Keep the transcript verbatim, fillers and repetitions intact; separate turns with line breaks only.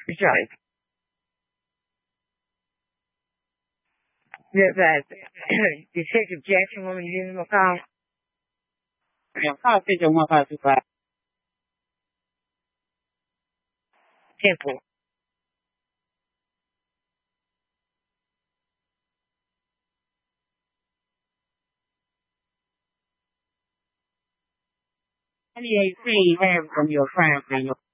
Right. That, that Detective Jackson woman you didn't call?
Yeah, call six one five two five.
Temple.
Any A C you have from your crime family.